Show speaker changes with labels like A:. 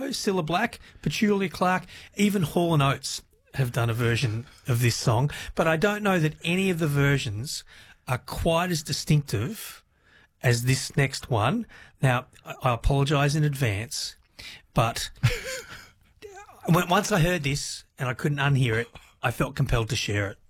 A: Cilla Black, Petula Clark, even Hall & Oates have done a version of this song, but I don't know that any of the versions are quite as distinctive as this next one. Now, I apologise in advance, but once I heard this and I couldn't unhear it, I felt compelled to share it.